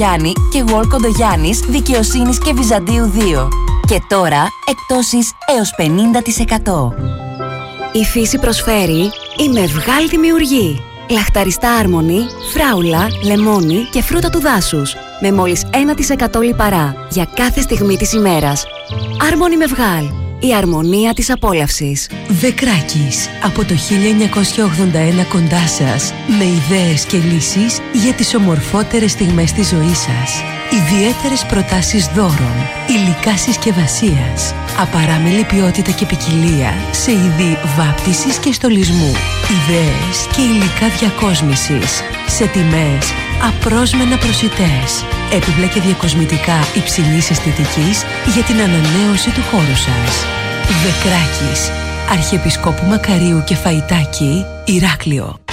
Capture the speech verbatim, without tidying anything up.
Γιάννη και World Κοντογιάννης Δικαιοσύνης και Βυζαντίου δύο. Και τώρα εκπτώσεις έως πενήντα τοις εκατό. Η φύση προσφέρει η Μευγάλ Δημιουργή. Λαχταριστά άρμονη, φράουλα, λεμόνι και φρούτα του δάσους. Με μόλις ένα τοις εκατό λιπαρά για κάθε στιγμή της ημέρας. Άρμονη Μευγάλ. Η αρμονία της απόλαυσης. The Crackis. Από το χίλια εννιακόσια ογδόντα ένα κοντά σας. Με ιδέες και λύσεις για τις ομορφότερες στιγμές της ζωής σας. Ιδιαίτερες προτάσεις δώρων. Υλικά συσκευασίας. Απαράμιλη ποιότητα και ποικιλία σε είδη βάπτισης και στολισμού. Ιδέες και υλικά διακόσμησης. Σε τιμές απρόσμενα προσιτές. Έπιπλα και διακοσμητικά υψηλής αισθητικής για την ανανέωση του χώρου σας. The Crackis. Αρχιεπισκόπου Μακαρίου και Φαϊτάκη, Ηράκλειο.